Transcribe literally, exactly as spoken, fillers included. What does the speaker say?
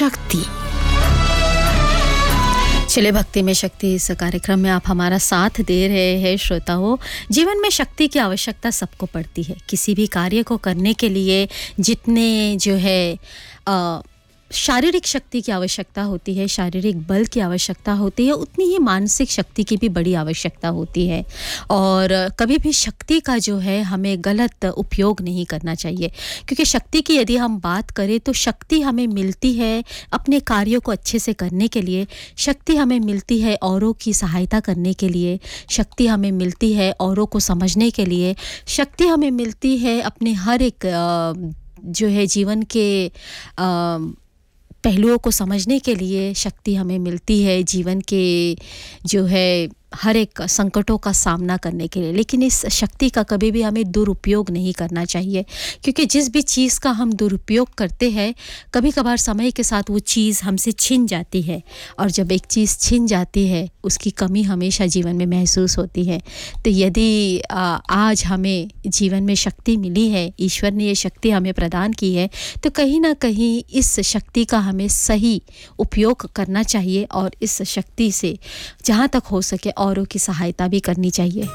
शक्ति। चले भक्ति में शक्ति इस कार्यक्रम में आप हमारा साथ दे रहे हैं श्रोताओं। जीवन में शक्ति की आवश्यकता सबको पड़ती है। किसी भी कार्य को करने के लिए जितने जो है आ, शारीरिक शक्ति की आवश्यकता होती है, शारीरिक बल की आवश्यकता होती है, उतनी ही मानसिक शक्ति की भी बड़ी आवश्यकता होती है। और कभी भी शक्ति का जो है हमें गलत उपयोग नहीं करना चाहिए, क्योंकि शक्ति की यदि हम बात करें तो शक्ति हमें मिलती है अपने कार्यों को अच्छे से करने के लिए, शक्ति हमें मिलती है औरों की सहायता करने के लिए, शक्ति हमें मिलती है औरों को समझने के लिए, शक्ति हमें मिलती है अपने हर एक जो है जीवन के पहलुओं को समझने के लिए, शक्ति हमें मिलती है जीवन के जो है हर एक संकटों का सामना करने के लिए। लेकिन इस शक्ति का कभी भी हमें दुरुपयोग नहीं करना चाहिए, क्योंकि जिस भी चीज़ का हम दुरुपयोग करते हैं कभी कभार समय के साथ वो चीज़ हमसे छिन जाती है, और जब एक चीज़ छिन जाती है उसकी कमी हमेशा जीवन में महसूस होती है। तो यदि आज हमें जीवन में शक्ति मिली है, ईश्वर ने ये शक्ति हमें प्रदान की है, तो कहीं ना कहीं इस शक्ति का हमें सही उपयोग करना चाहिए और इस शक्ति से जहाँ तक हो सके औरों की सहायता भी करनी चाहिए।